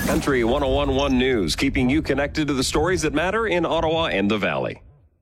Country 101.1 News, keeping you connected to the stories that matter in Ottawa and the Valley.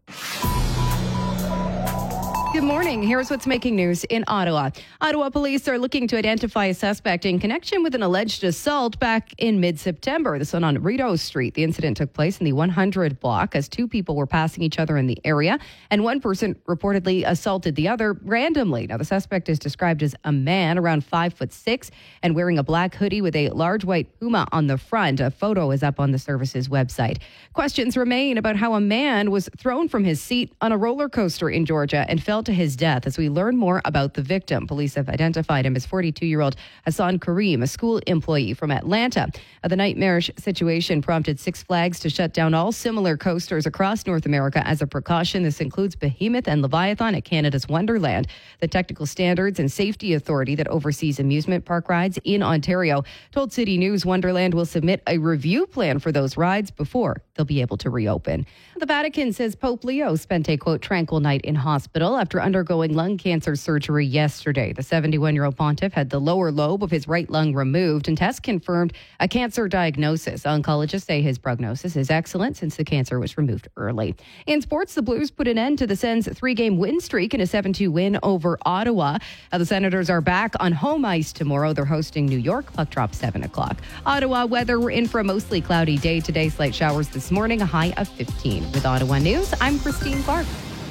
Good morning. Here's what's making news in Ottawa. Ottawa police are looking to identify a suspect in connection with an alleged assault back in mid-September. This one on Rideau Street. The incident took place in the 100 block as two people were passing each other in the area, and one person reportedly assaulted the other randomly. Now, the suspect is described as a man around 5'6" and wearing a black hoodie with a large white puma on the front. A photo is up on the service's website. Questions remain about how a man was thrown from his seat on a roller coaster in Georgia and fell to his death as we learn more about the victim. Police have identified him as 42-year-old Hassan Kareem, a school employee from Atlanta. The nightmarish situation prompted Six Flags to shut down all similar coasters across North America as a precaution. This includes Behemoth and Leviathan at Canada's Wonderland. The Technical Standards and Safety Authority that oversees amusement park rides in Ontario told City News Wonderland will submit a review plan for those rides before they'll be able to reopen. The Vatican says Pope Leo spent a, quote, tranquil night in hospital after undergoing lung cancer surgery yesterday. The 71-year-old pontiff had the lower lobe of his right lung removed, and tests confirmed a cancer diagnosis. Oncologists say his prognosis is excellent since the cancer was removed early. In sports, the Blues put an end to the Sens' 3-game win streak in a 7-2 win over Ottawa. The Senators are back on home ice tomorrow. They're hosting New York. Puck drop 7 o'clock. Ottawa weather, we're in for a mostly cloudy day today. Slight showers this morning, a high of 15. With Ottawa News, I'm Christine Clark.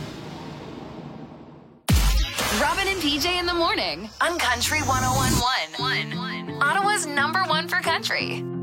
Robin and PJ in the morning on Country 101.1. Ottawa's #1 for country.